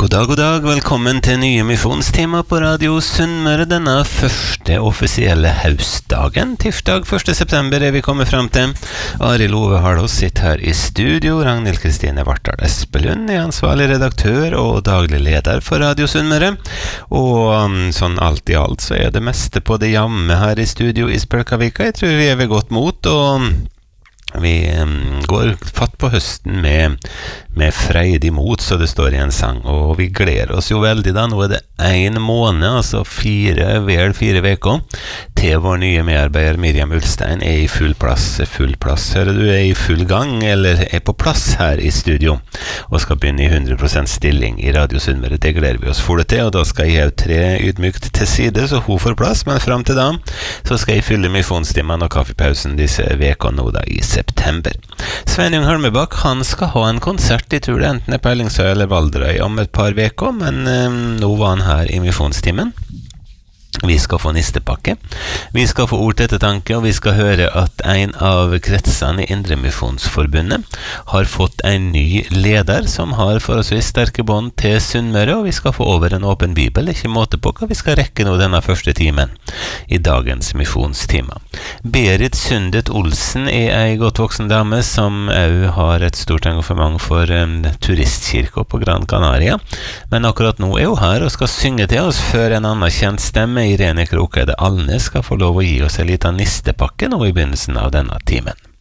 God dag, velkommen til nye misjonstema på Radio Sunnmøre denne første offisielle høstdagen. Tirsdag 1. september vi kommet frem til. Arild Ove Harlås sitter her i studio. Ragnhild Kristine Vartdal Espelund ansvarlig redaktør og daglig leder for Radio Sunnmøre. Og sånn alt i alt så det meste på det jamme her i studio i Spølkavika. Jeg tror vi ved godt mot, og vi går fatt på høsten med freidig mot, så det står i en sang, og vi gleder oss jo veldig da. Nå det 1 måned, altså 4 veker, til vår nye medarbeider Miriam Ulstein i full plass. Hører du i full gang, eller på plass her i studio, og skal begynne i 100% stilling i Radio Sunnmøre. Det gleder vi oss for det til, og da skal jeg tre ydmykt til side, så hun får plass, men frem til da, så skal jeg fylle misjonstimen og kaffepausen disse vekene nå da i september. Sveinung Holmebakk, han skal ha en konsert, jeg tror det enten på Ellingsøy eller Valderøy om et par veker, men nå var han her i misjonstimen. Vi skal få nistepakke, vi skal få ord til ettertanke, og vi skal høre at en av kretsene i Indremisjonsforbundet har fått en ny leder som har forholdsvis sterke bånd til Sunnmøre, og vi skal få over en åpen bibel, ikke måte på hva vi skal rekke nå denne første timen i dagens misjonstime. Berit Sundet Olsen en godt voksen dame som også har et stort engasjement for turistkirka på Gran Canaria, men akkurat nå hun her og skal synge til oss før en annen kjent stemme Irene Krokeide Alnes skal få lov å gi oss en liten nistepakke nå i begynnelsen av denne timen.